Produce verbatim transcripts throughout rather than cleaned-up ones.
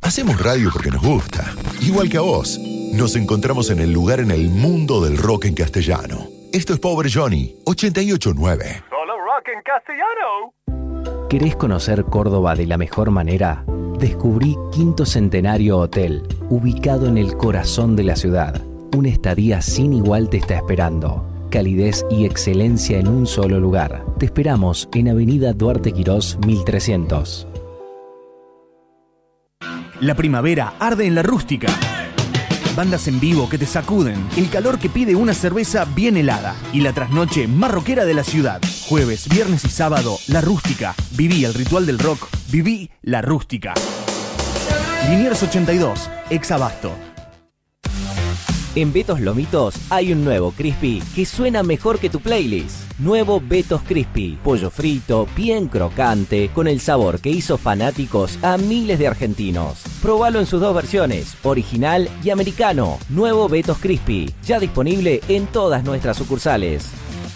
Hacemos radio porque nos gusta, igual que a vos. Nos encontramos en el lugar en el mundo del rock en castellano. Esto es Pobre Johnny, ochenta y ocho punto nueve. Solo rock en castellano. ¿Querés conocer Córdoba de la mejor manera? Descubrí Quinto Centenario Hotel, ubicado en el corazón de la ciudad. Una estadía sin igual te está esperando. Calidez y excelencia en un solo lugar. Te esperamos en Avenida Duarte Quirós mil trescientos. La primavera arde en la rústica. Bandas en vivo que te sacuden, el calor que pide una cerveza bien helada y la trasnoche más rockera de la ciudad. Jueves, viernes y sábado, La Rústica. Viví el ritual del rock, viví La Rústica. Liniers ochenta y dos, ex Abasto. En Betos Lomitos hay un nuevo Crispy que suena mejor que tu playlist. Nuevo Betos Crispy, pollo frito, bien crocante, con el sabor que hizo fanáticos a miles de argentinos. Probalo en sus dos versiones, original y americano. Nuevo Betos Crispy, ya disponible en todas nuestras sucursales.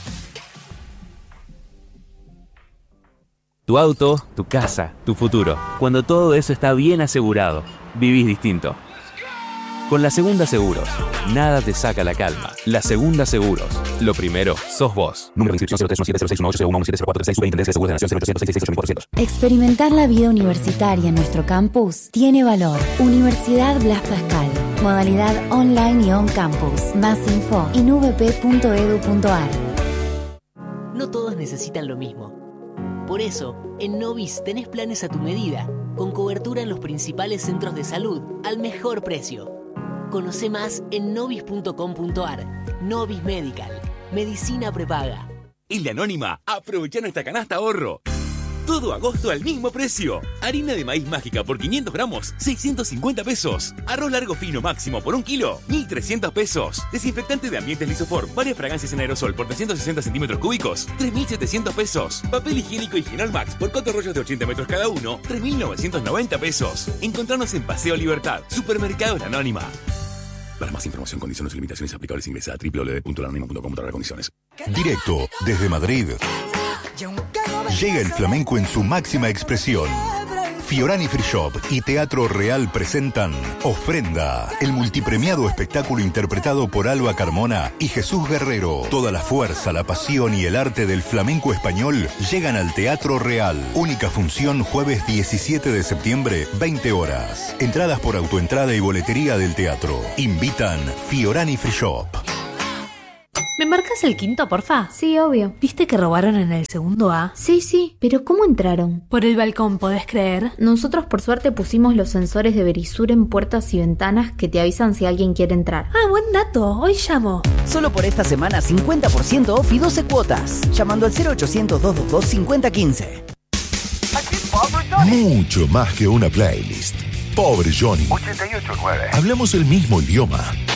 Tu auto, tu casa, tu futuro. Cuando todo eso está bien asegurado, vivís distinto. Con La Segunda Seguros, nada te saca la calma. La Segunda Seguros, lo primero sos vos. Número de inscripción cero tres uno siete cero seis uno ocho cero uno siete cero cuatro tres seis. Superintendencia de Seguros de la Nación cero ochocientos sesenta y seis ocho mil cuatrocientos. Experimentar la vida universitaria en nuestro campus tiene valor. Universidad Blas Pascal. Modalidad online y on campus. Más info en u v p punto edu punto a r. No todos necesitan lo mismo. Por eso, en Novis tenés planes a tu medida, con cobertura en los principales centros de salud al mejor precio. Conoce más en novis punto com punto a r. Novis Medical. Medicina prepaga. En La Anónima, aprovecha nuestra canasta ahorro. Todo agosto al mismo precio. Harina de maíz mágica por quinientos gramos, seiscientos cincuenta pesos. Arroz largo fino máximo por un kilo, mil trescientos pesos. Desinfectante de ambientes Lisofor, varias fragancias en aerosol por trescientos sesenta centímetros cúbicos, tres mil setecientos pesos. Papel higiénico Higienol Max por cuatro rollos de ochenta metros cada uno, tres mil novecientos noventa pesos. Encontrarnos en Paseo Libertad, Supermercado La Anónima. Para más información, condiciones y limitaciones aplicables, ingresa a doble u doble u doble u punto la anónima punto com para condiciones. Directo desde Madrid. Llega el flamenco en su máxima expresión. Fiorani Free Shop y Teatro Real presentan Ofrenda, el multipremiado espectáculo interpretado por Alba Carmona y Jesús Guerrero. Toda la fuerza, la pasión y el arte del flamenco español llegan al Teatro Real. Única función jueves diecisiete de septiembre, veinte horas. Entradas por autoentrada y boletería del teatro. Invitan Fiorani Free Shop. ¿Me marcas el quinto, porfa? Sí, obvio. ¿Viste que robaron en el segundo A? Sí, sí, pero ¿cómo entraron? Por el balcón, ¿podés creer? Nosotros por suerte pusimos los sensores de Verisur en puertas y ventanas que te avisan si alguien quiere entrar. Ah, buen dato, hoy llamo. Solo por esta semana cincuenta por ciento off y doce cuotas. Llamando al cero ochocientos, dos dos dos, cinco cero uno cinco. Mucho más que una playlist. Pobre Johnny. ochenta y ocho punto nueve. Hablamos el mismo idioma.